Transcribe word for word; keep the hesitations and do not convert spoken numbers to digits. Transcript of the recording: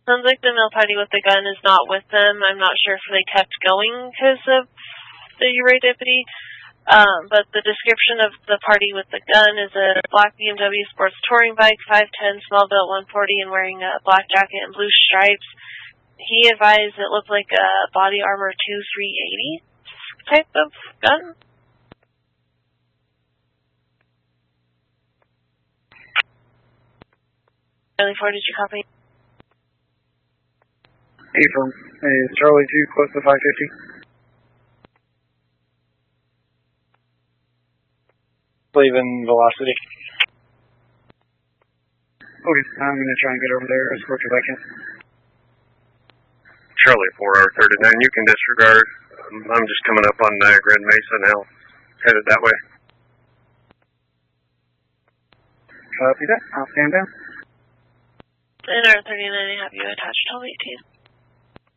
Sounds like the male party with the gun is not with them. I'm not sure if they kept going because of the Ouray deputy. Um, but the description of the party with the gun is a black B M W sports touring bike, five ten, small built, one forty, and wearing a black jacket and blue stripes. He advised it looked like a body armor two three eighty type of gun. Charlie four, did you copy? Affirm. Is Charlie two close to five fifty? Leaving velocity. Okay, I'm going to try and get over there as quick as I can. Charlie four R thirty-nine, you can disregard. Um, I'm just coming up on Niagara and Mesa now. Headed that way. Copy that. I'll stand down. And R thirty-nine, I have you attached twelve eighteen.